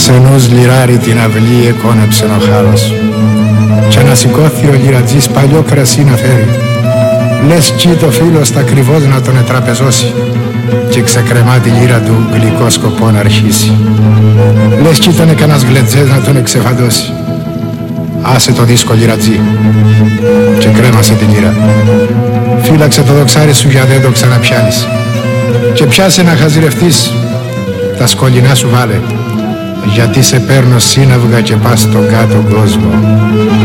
ενός λιράρι την αυλή εκόνεψεν ο χάρος κι ανασηκώθη ο λιρατζής παλιό κρασί να φέρει, λες κι το φίλος τα ακριβώς να τον ετραπεζώσει και ξεκρεμά τη λύρα του γλυκό σκοπό να αρχίσει, λες κι ήταν κανάς γλετζές να τον εξεφαντώσει. Άσε το δίσκο λιρατζή και κρέμασε τη λύρα, φύλαξε το δοξάρι σου για δεν το ξαναπιάνεις και πιάσε να χαζιρευτείς, τα σκολινά σου βάλε, γιατί σε παίρνω σύναυγα και πας στον κάτω κόσμο.